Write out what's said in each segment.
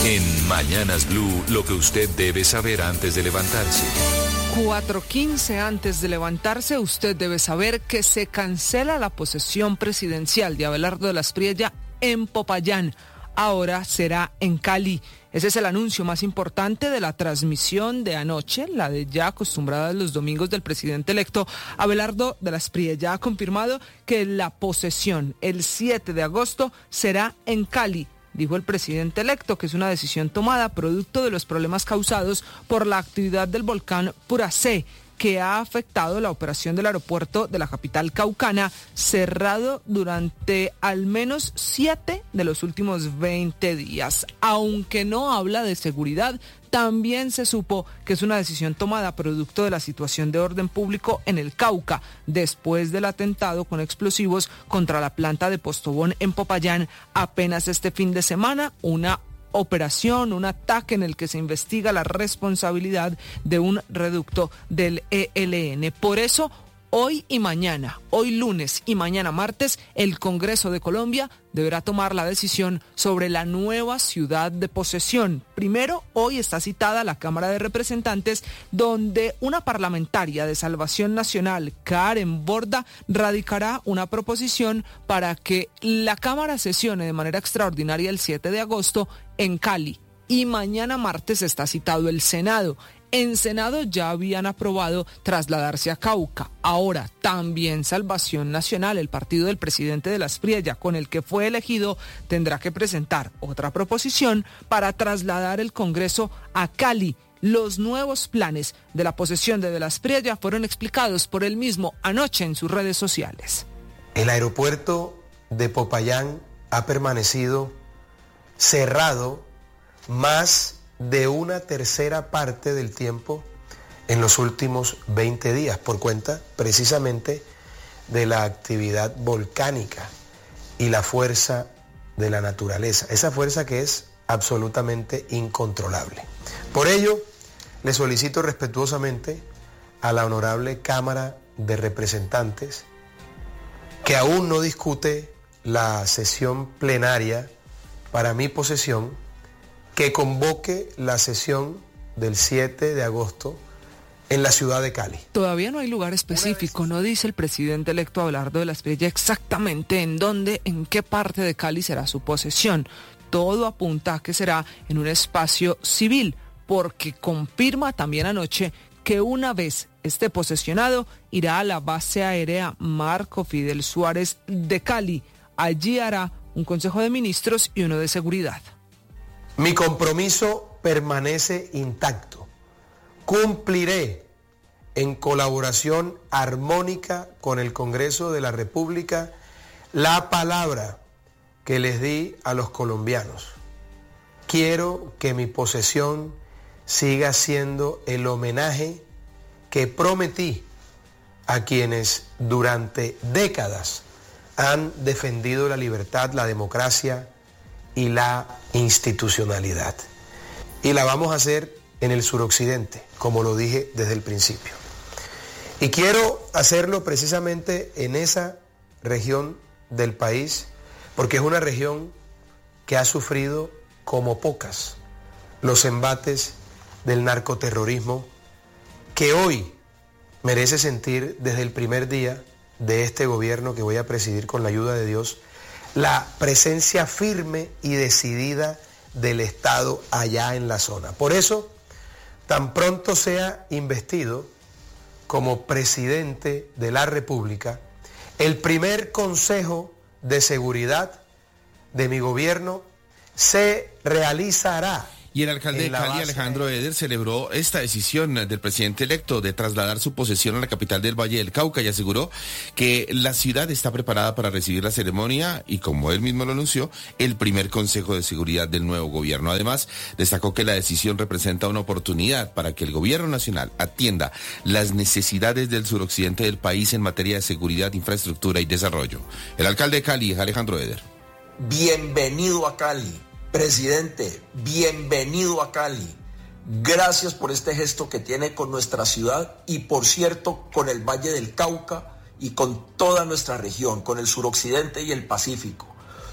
En Mañanas Blue, lo que usted debe saber antes de levantarse. 4:15 antes de levantarse, usted debe saber que se cancela la posesión presidencial de Abelardo de la Espriella en Popayán. Ahora será en Cali. Ese es el anuncio más importante de la transmisión de anoche, la de ya acostumbrada de los domingos del presidente electo. Abelardo de la Espriella ha confirmado que la posesión el 7 de agosto será en Cali. Dijo el presidente electo que es una decisión tomada producto de los problemas causados por la actividad del volcán Puracé, que ha afectado la operación del aeropuerto de la capital caucana, cerrado durante al menos 7 de los últimos 20 días. Aunque no habla de seguridad, también se supo que es una decisión tomada producto de la situación de orden público en el Cauca, después del atentado con explosivos contra la planta de Postobón en Popayán apenas este fin de semana, un ataque en el que se investiga la responsabilidad de un reducto del ELN. Por eso, hoy lunes y mañana martes, el Congreso de Colombia deberá tomar la decisión sobre la nueva ciudad de posesión. Primero, hoy está citada la Cámara de Representantes, donde una parlamentaria de Salvación Nacional, Karen Borda, radicará una proposición para que la Cámara sesione de manera extraordinaria el 7 de agosto en Cali. Y mañana martes está citado el Senado. En Senado ya habían aprobado trasladarse a Cauca. Ahora también Salvación Nacional, el partido del presidente de la Espriella, con el que fue elegido, tendrá que presentar otra proposición para trasladar el Congreso a Cali. Los nuevos planes de la posesión de la Espriella fueron explicados por él mismo anoche en sus redes sociales. El aeropuerto de Popayán ha permanecido cerrado más de una tercera parte del tiempo en los últimos 20 días, por cuenta precisamente de la actividad volcánica y la fuerza de la naturaleza, esa fuerza que es absolutamente incontrolable. Por ello, le solicito respetuosamente a la honorable Cámara de Representantes, que aún no discute la sesión plenaria para mi posesión, que convoque la sesión del 7 de agosto en la ciudad de Cali. Todavía no hay lugar específico, no dice el presidente electo Abelardo de la Espriella exactamente en dónde, en qué parte de Cali será su posesión. Todo apunta a que será en un espacio civil, porque confirma también anoche que una vez esté posesionado, irá a la base aérea Marco Fidel Suárez de Cali. Allí hará un consejo de ministros y uno de seguridad. Mi compromiso permanece intacto. Cumpliré en colaboración armónica con el Congreso de la República la palabra que les di a los colombianos. Quiero que mi posesión siga siendo el homenaje que prometí a quienes durante décadas han defendido la libertad, la democracia y la institucionalidad. Y la vamos a hacer en el suroccidente, como lo dije desde el principio. Y quiero hacerlo precisamente en esa región del país, porque es una región que ha sufrido como pocas los embates del narcoterrorismo, que hoy merece sentir desde el primer día de este gobierno que voy a presidir con la ayuda de Dios, la presencia firme y decidida del Estado allá en la zona. Por eso, tan pronto sea investido como presidente de la República, el primer Consejo de Seguridad de mi gobierno se realizará. Y el alcalde de Cali, Alejandro Eder, celebró esta decisión del presidente electo de trasladar su posesión a la capital del Valle del Cauca y aseguró que la ciudad está preparada para recibir la ceremonia y, como él mismo lo anunció, el primer Consejo de Seguridad del nuevo gobierno. Además, destacó que la decisión representa una oportunidad para que el gobierno nacional atienda las necesidades del suroccidente del país en materia de seguridad, infraestructura y desarrollo. El alcalde de Cali, Alejandro Eder. Bienvenido a Cali. Presidente, bienvenido a Cali. Gracias por este gesto que tiene con nuestra ciudad y, por cierto, con el Valle del Cauca y con toda nuestra región, con el suroccidente y el Pacífico.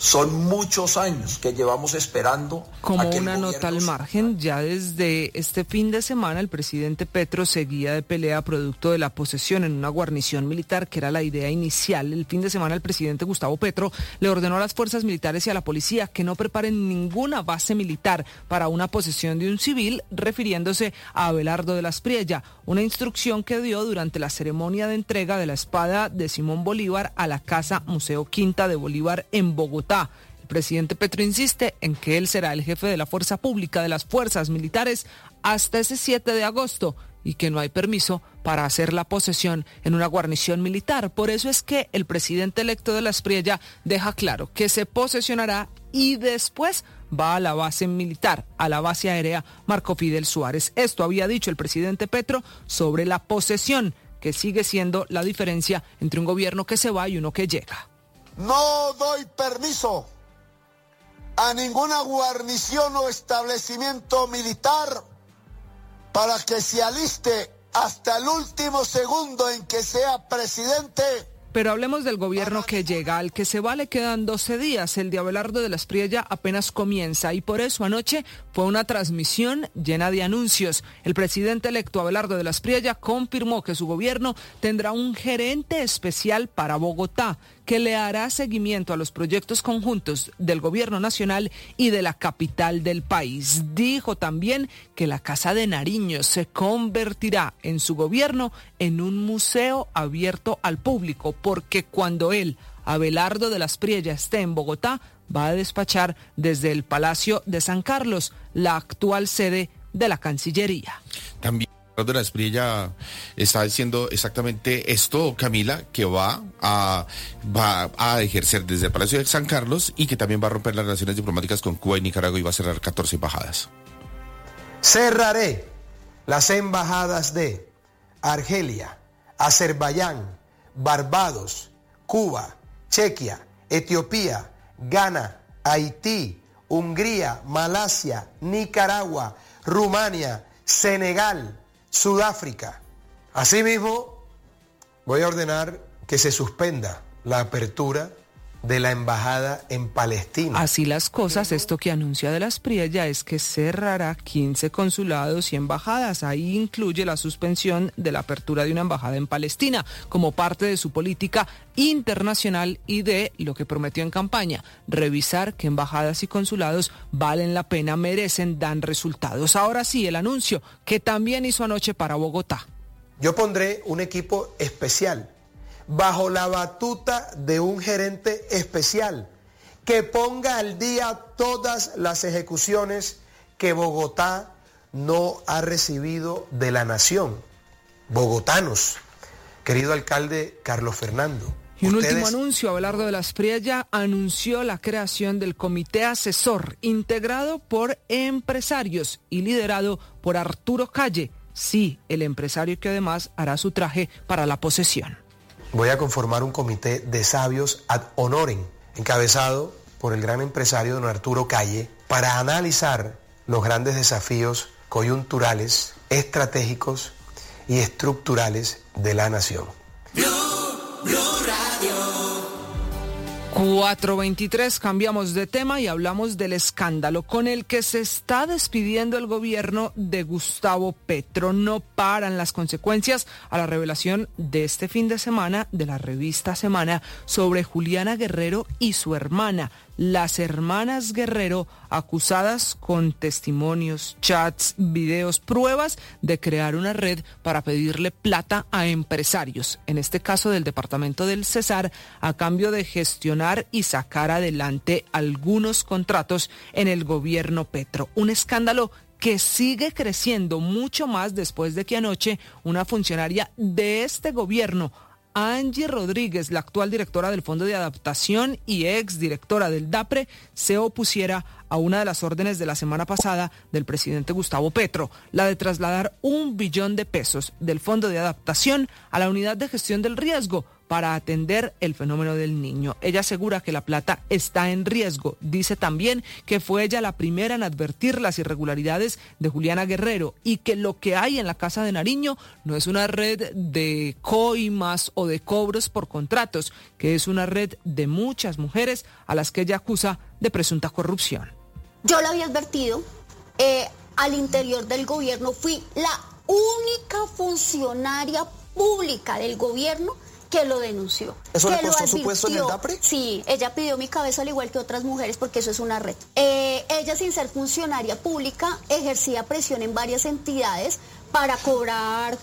Son muchos años que llevamos esperando. Como una nota al margen, ya desde este fin de semana el presidente Petro seguía de pelea producto de la posesión en una guarnición militar, que era la idea inicial. El fin de semana el presidente Gustavo Petro le ordenó a las fuerzas militares y a la policía que no preparen ninguna base militar para una posesión de un civil, refiriéndose a Abelardo de la Espriella, una instrucción que dio durante la ceremonia de entrega de la espada de Simón Bolívar a la Casa Museo Quinta de Bolívar en Bogotá. El presidente Petro insiste en que él será el jefe de la fuerza pública de las fuerzas militares hasta ese 7 de agosto y que no hay permiso para hacer la posesión en una guarnición militar. Por eso es que el presidente electo de la Espriella deja claro que se posesionará y después va a la base militar, a la base aérea Marco Fidel Suárez. Esto había dicho el presidente Petro sobre la posesión, que sigue siendo la diferencia entre un gobierno que se va y uno que llega. No doy permiso a ninguna guarnición o establecimiento militar para que se aliste hasta el último segundo en que sea presidente. Pero hablemos del gobierno que llega. Al que se va le quedan 12 días. El de Abelardo de la Espriella apenas comienza y por eso anoche fue una transmisión llena de anuncios. El presidente electo Abelardo de la Espriella confirmó que su gobierno tendrá un gerente especial para Bogotá, que le hará seguimiento a los proyectos conjuntos del gobierno nacional y de la capital del país. Dijo también que la Casa de Nariño se convertirá en su gobierno en un museo abierto al público, porque cuando él, Abelardo de la Espriella, esté en Bogotá, va a despachar desde el Palacio de San Carlos, la actual sede de la Cancillería. También de la Espriella está diciendo exactamente esto, Camila, que va a ejercer desde el Palacio de San Carlos y que también va a romper las relaciones diplomáticas con Cuba y Nicaragua y va a cerrar 14 embajadas. Cerraré las embajadas de Argelia, Azerbaiyán, Barbados, Cuba, Chequia, Etiopía, Ghana, Haití, Hungría, Malasia, Nicaragua, Rumania, Senegal, Sudáfrica. Asimismo, voy a ordenar que se suspenda la apertura de la embajada en Palestina. Así las cosas, esto que anuncia de la Espriella es que cerrará 15 consulados y embajadas. Ahí incluye la suspensión de la apertura de una embajada en Palestina, como parte de su política internacional y de lo que prometió en campaña, revisar que embajadas y consulados valen la pena, merecen, dan resultados. Ahora sí, el anuncio que también hizo anoche para Bogotá. Yo pondré un equipo especial bajo la batuta de un gerente especial que ponga al día todas las ejecuciones que Bogotá no ha recibido de la nación. Bogotanos, querido alcalde Carlos Fernando. Y un último anuncio, Abelardo de la Espriella anunció la creación del comité asesor integrado por empresarios y liderado por Arturo Calle, sí, el empresario que además hará su traje para la posesión. Voy a conformar un comité de sabios ad honorem, encabezado por el gran empresario don Arturo Calle, para analizar los grandes desafíos coyunturales, estratégicos y estructurales de la nación. 4:23, cambiamos de tema y hablamos del escándalo con el que se está despidiendo el gobierno de Gustavo Petro. No paran las consecuencias a la revelación de este fin de semana de la revista Semana sobre Juliana Guerrero y su hermana. Las hermanas Guerrero, acusadas con testimonios, chats, videos, pruebas de crear una red para pedirle plata a empresarios, en este caso del departamento del Cesar, a cambio de gestionar y sacar adelante algunos contratos en el gobierno Petro. Un escándalo que sigue creciendo mucho más después de que anoche una funcionaria de este gobierno, Angie Rodríguez, la actual directora del Fondo de Adaptación y ex directora del DAPRE, se opusiera a una de las órdenes de la semana pasada del presidente Gustavo Petro, la de trasladar $1 billón del Fondo de Adaptación a la Unidad de Gestión del Riesgo para atender el fenómeno del niño. Ella asegura que la plata está en riesgo. Dice también que fue ella la primera en advertir las irregularidades de Juliana Guerrero y que lo que hay en la Casa de Nariño no es una red de coimas o de cobros por contratos, que es una red de muchas mujeres a las que ella acusa de presunta corrupción. Yo la había advertido, al interior del gobierno fui la única funcionaria pública del gobierno que lo denunció. ¿Eso que le costó su puesto en el DAPRE? Sí, ella pidió mi cabeza al igual que otras mujeres porque eso es una red. Ella, sin ser funcionaria pública, ejercía presión en varias entidades para cobrar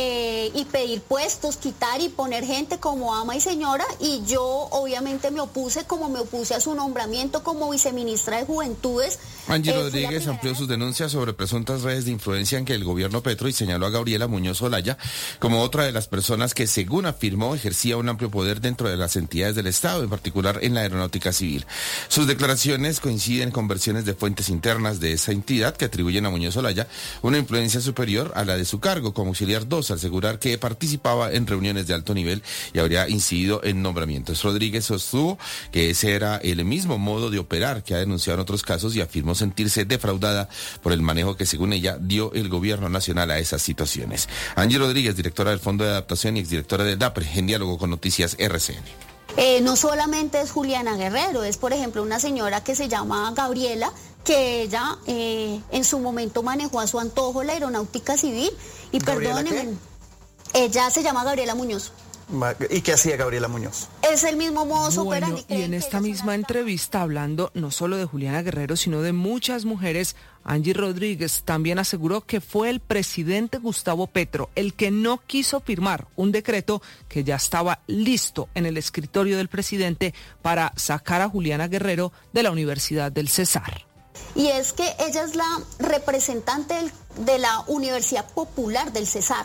y pedir puestos, quitar y poner gente como ama y señora, y yo obviamente me opuse, como me opuse a su nombramiento como viceministra de Juventudes. Angie Rodríguez amplió sus denuncias sobre presuntas redes de influencia en que el gobierno Petro y señaló a Gabriela Muñoz Olaya como otra de las personas que, según afirmó, ejercía un amplio poder dentro de las entidades del Estado, en particular en la aeronáutica civil. Sus declaraciones coinciden con versiones de fuentes internas de esa entidad que atribuyen a Muñoz Olaya una influencia superior a la de su cargo como auxiliar 2, al asegurar que participaba en reuniones de alto nivel y habría incidido en nombramientos. Rodríguez sostuvo que ese era el mismo modo de operar que ha denunciado en otros casos y afirmó sentirse defraudada por el manejo que, según ella, dio el gobierno nacional a esas situaciones. Angie Rodríguez, directora del Fondo de Adaptación y exdirectora del DAPRE, en diálogo con Noticias RCN. No solamente es Juliana Guerrero, es por ejemplo una señora que se llama Gabriela, que ella en su momento manejó a su antojo la aeronáutica civil y perdónenme, ella se llama Gabriela Muñoz. ¿Y qué hacía Gabriela Muñoz? Es el mismo modo operandi. Y en esta misma entrevista, hablando no solo de Juliana Guerrero, sino de muchas mujeres, Angie Rodríguez también aseguró que fue el presidente Gustavo Petro el que no quiso firmar un decreto que ya estaba listo en el escritorio del presidente para sacar a Juliana Guerrero de la Universidad del Cesar. Y es que ella es la representante de la Universidad Popular del Cesar.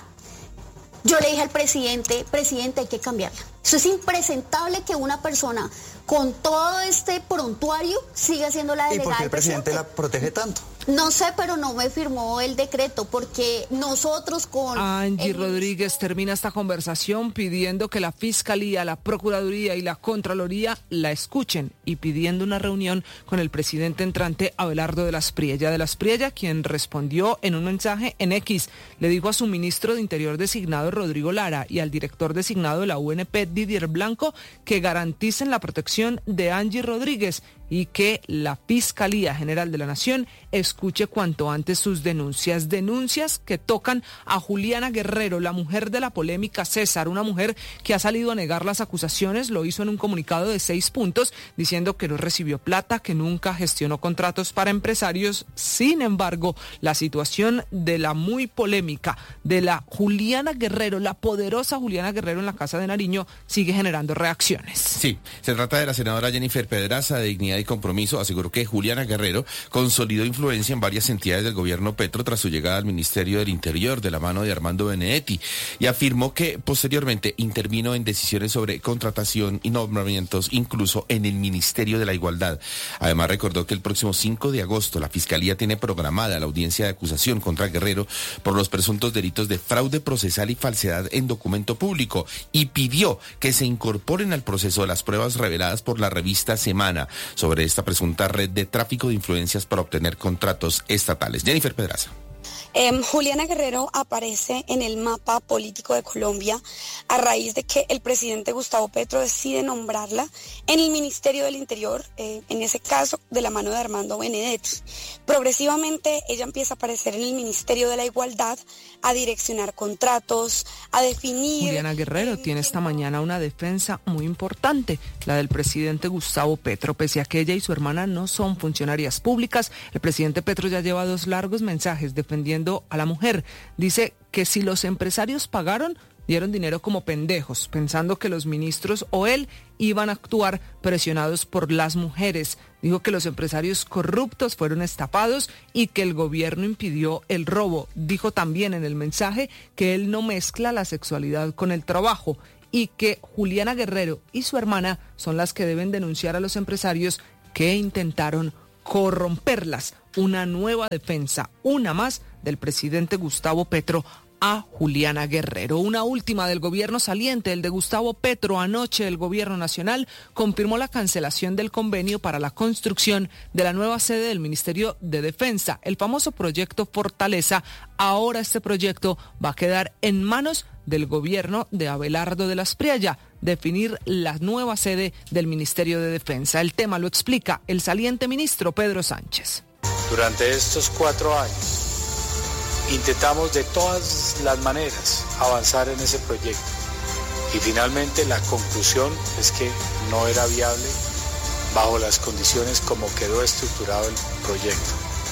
Yo le dije al presidente, hay que cambiarla. Eso es impresentable que una persona con todo este prontuario siga siendo la delegada. ¿Y por qué el presidente la protege tanto? No sé, pero no me firmó el decreto porque nosotros con... Angie Rodríguez termina esta conversación pidiendo que la Fiscalía, la Procuraduría y la Contraloría la escuchen y pidiendo una reunión con el presidente entrante Abelardo de la Espriella, quien respondió en un mensaje en X. Le dijo a su ministro de Interior designado Rodrigo Lara y al director designado de la UNP Didier Blanco que garanticen la protección de Angie Rodríguez y que la Fiscalía General de la Nación escuche cuanto antes sus denuncias que tocan a Juliana Guerrero, la mujer de la polémica César, una mujer que ha salido a negar las acusaciones, lo hizo en un comunicado de 6 puntos, diciendo que no recibió plata, que nunca gestionó contratos para empresarios. Sin embargo, la situación de la muy polémica de la Juliana Guerrero, la poderosa Juliana Guerrero en la Casa de Nariño, sigue generando reacciones. Sí, se trata de la senadora Jennifer Pedraza, de Dignidad y Compromiso. Aseguró que Juliana Guerrero consolidó influencia en varias entidades del gobierno Petro tras su llegada al Ministerio del Interior de la mano de Armando Benedetti y afirmó que posteriormente intervino en decisiones sobre contratación y nombramientos, incluso en el Ministerio de la Igualdad. Además, recordó que el próximo 5 de agosto la Fiscalía tiene programada la audiencia de acusación contra Guerrero por los presuntos delitos de fraude procesal y falsedad en documento público y pidió que se incorporen al proceso las pruebas reveladas por la revista Semana sobre esta presunta red de tráfico de influencias para obtener contratos estatales. Jennifer Pedraza. Juliana Guerrero aparece en el mapa político de Colombia a raíz de que el presidente Gustavo Petro decide nombrarla en el Ministerio del Interior, en ese caso de la mano de Armando Benedetti. Progresivamente ella empieza a aparecer en el Ministerio de la Igualdad, a direccionar contratos, a definir... Juliana Guerrero tiene esta mañana una defensa muy importante, la del presidente Gustavo Petro. Pese a que ella y su hermana no son funcionarias públicas, el presidente Petro ya lleva 2 largos mensajes defendiendo a la mujer. Dice que si los empresarios pagaron, dieron dinero como pendejos, pensando que los ministros o él iban a actuar presionados por las mujeres. Dijo que los empresarios corruptos fueron estafados y que el gobierno impidió el robo. Dijo también en el mensaje que él no mezcla la sexualidad con el trabajo y que Juliana Guerrero y su hermana son las que deben denunciar a los empresarios que intentaron corromperlas. Una nueva defensa, una más del presidente Gustavo Petro a Juliana Guerrero. Una última del gobierno saliente, el de Gustavo Petro. Anoche el gobierno nacional confirmó la cancelación del convenio para la construcción de la nueva sede del Ministerio de Defensa, el famoso proyecto Fortaleza. Ahora este proyecto va a quedar en manos del gobierno de Abelardo de la Espriella, definir la nueva sede del Ministerio de Defensa. El tema lo explica el saliente ministro Pedro Sánchez. Durante estos 4 años intentamos de todas las maneras avanzar en ese proyecto y finalmente la conclusión es que no era viable bajo las condiciones como quedó estructurado el proyecto.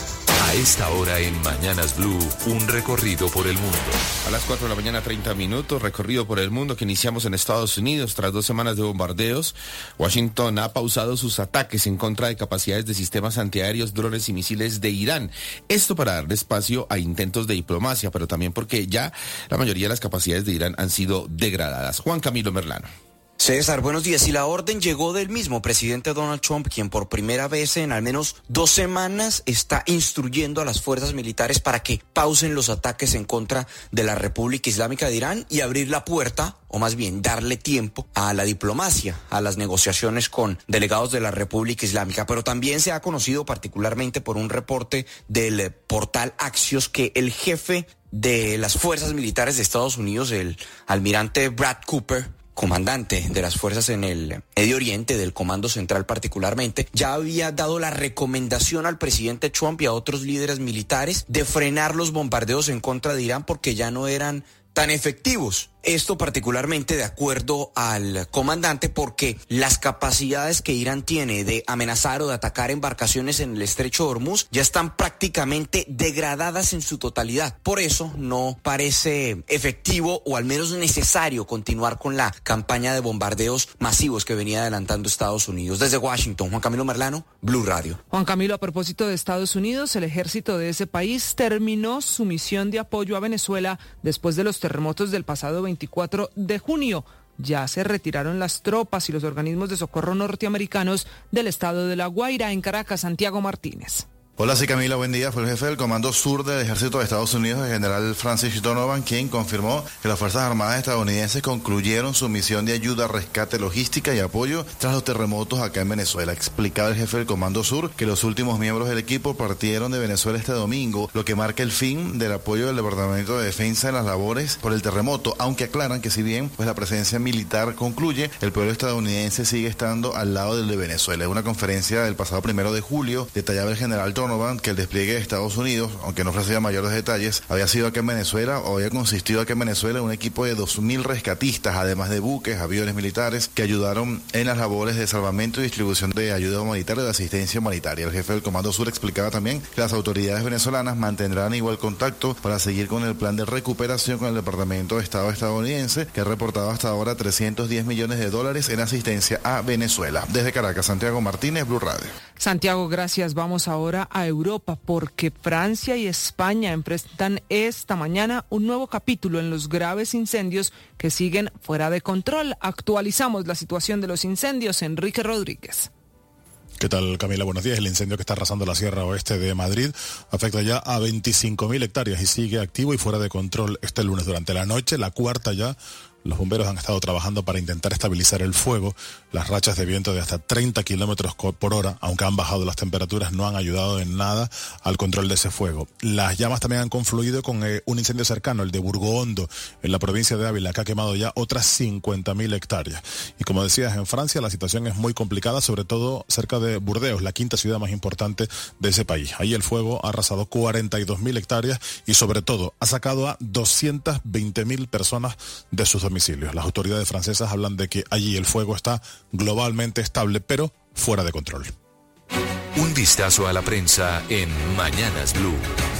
A esta hora en Mañanas Blue, un recorrido por el mundo. A las 4 de la mañana, 30 minutos, recorrido por el mundo que iniciamos en Estados Unidos. Tras 2 semanas de bombardeos, Washington ha pausado sus ataques en contra de capacidades de sistemas antiaéreos, drones y misiles de Irán. Esto para darle espacio a intentos de diplomacia, pero también porque ya la mayoría de las capacidades de Irán han sido degradadas. Juan Camilo Merlano. César, buenos días. Y la orden llegó del mismo presidente Donald Trump, quien por primera vez en al menos 2 semanas está instruyendo a las fuerzas militares para que pausen los ataques en contra de la República Islámica de Irán y abrir la puerta, o más bien darle tiempo a la diplomacia, a las negociaciones con delegados de la República Islámica. Pero también se ha conocido particularmente por un reporte del portal Axios que el jefe de las fuerzas militares de Estados Unidos, el almirante Brad Cooper, comandante de las fuerzas en el Medio Oriente, del Comando Central particularmente, ya había dado la recomendación al presidente Trump y a otros líderes militares de frenar los bombardeos en contra de Irán porque ya no eran tan efectivos. Esto particularmente de acuerdo al comandante porque las capacidades que Irán tiene de amenazar o de atacar embarcaciones en el estrecho de Hormuz ya están prácticamente degradadas en su totalidad. Por eso no parece efectivo o al menos necesario continuar con la campaña de bombardeos masivos que venía adelantando Estados Unidos. Desde Washington, Juan Camilo Merlano, Blue Radio. Juan Camilo, a propósito de Estados Unidos, el ejército de ese país terminó su misión de apoyo a Venezuela después de los terremotos del pasado 24 de junio. Ya se retiraron las tropas y los organismos de socorro norteamericanos del estado de La Guaira. En Caracas, Santiago Martínez. Hola, sí, Camila, buen día. Fue el jefe del Comando Sur del Ejército de Estados Unidos, el general Francis Donovan, quien confirmó que las Fuerzas Armadas estadounidenses concluyeron su misión de ayuda, rescate, logística y apoyo tras los terremotos acá en Venezuela. Explicaba el jefe del Comando Sur que los últimos miembros del equipo partieron de Venezuela este domingo, lo que marca el fin del apoyo del Departamento de Defensa en las labores por el terremoto, aunque aclaran que si bien pues la presencia militar concluye, el pueblo estadounidense sigue estando al lado del de Venezuela. En una conferencia del pasado 1 de julio, detallaba el general Donovan que el despliegue de Estados Unidos, aunque no ofrecía mayores detalles, había sido aquí en Venezuela o había consistido aquí en Venezuela en un equipo de 2.000 rescatistas, además de buques, aviones militares que ayudaron en las labores de salvamento y distribución de ayuda humanitaria y de asistencia humanitaria. El jefe del Comando Sur explicaba también que las autoridades venezolanas mantendrán igual contacto para seguir con el plan de recuperación con el Departamento de Estado estadounidense, que ha reportado hasta ahora $310 millones en asistencia a Venezuela. Desde Caracas, Santiago Martínez, Blue Radio. Santiago, gracias. Vamos ahora a Europa porque Francia y España enfrentan esta mañana un nuevo capítulo en los graves incendios que siguen fuera de control. Actualizamos la situación de los incendios. Enrique Rodríguez. ¿Qué tal, Camila? Buenos días. El incendio que está arrasando la Sierra Oeste de Madrid afecta ya a 25.000 hectáreas y sigue activo y fuera de control este lunes durante la noche, la cuarta ya. Los bomberos han estado trabajando para intentar estabilizar el fuego. Las rachas de viento de hasta 30 kilómetros por hora, aunque han bajado las temperaturas, no han ayudado en nada al control de ese fuego. Las llamas también han confluido con un incendio cercano, el de Burgo-Hondo, en la provincia de Ávila, que ha quemado ya otras 50.000 hectáreas. Y como decías, en Francia la situación es muy complicada, sobre todo cerca de Burdeos, la quinta ciudad más importante de ese país. Ahí el fuego ha arrasado 42.000 hectáreas y sobre todo ha sacado a 220.000 personas de sus domicilios. Las autoridades francesas hablan de que allí el fuego está globalmente estable, pero fuera de control. Un vistazo a la prensa en Mañanas Blue.